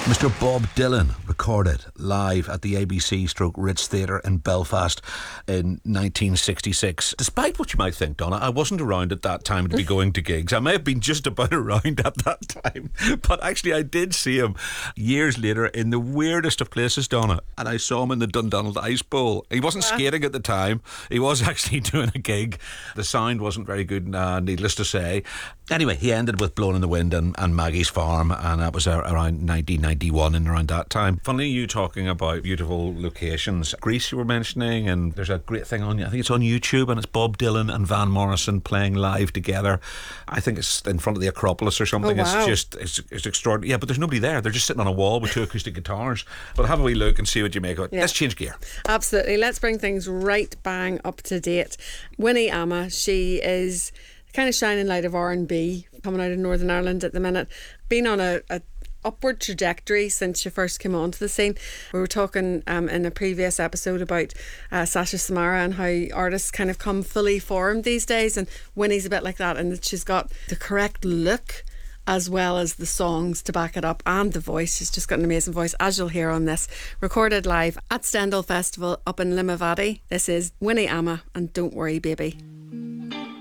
Mr. Bob Dylan recorded live at the ABC Ritz Theatre in Belfast in 1966. Despite what you might think, Donna, I wasn't around at that time to be going to gigs. I may have been just about around at that time, but actually I did see him years later in the weirdest of places, Donna, and I saw him in the Dundonald Ice Bowl. He wasn't skating at the time. He was actually doing a gig. The sound wasn't very good, needless to say. Anyway, he ended with Blowing in the Wind and Maggie's Farm, and that was around 1991 and around that time. Funny you talking about beautiful locations. Greece you were mentioning, and there's a great thing on, I think it's on YouTube, and it's Bob Dylan and Van Morrison playing live together. I think it's in front of the Acropolis or something. Oh, wow. It's extraordinary. Yeah, but there's nobody there. They're just sitting on a wall with two acoustic guitars. But have a wee look and see what you make of it. Yeah. Let's change gear. Absolutely. Let's bring things right bang up to date. Winnie Ama, she is kind of shining light of R&B coming out of Northern Ireland at the minute. Been on a upward trajectory since she first came onto the scene. We were talking in a previous episode about Sasha Samara and how artists kind of come fully formed these days, and Winnie's a bit like that, and that she's got the correct look as well as the songs to back it up, and the voice. She's just got an amazing voice, as you'll hear on this. Recorded live at Stendhal Festival up in Limavady. This is Winnie Ama and Don't Worry Baby.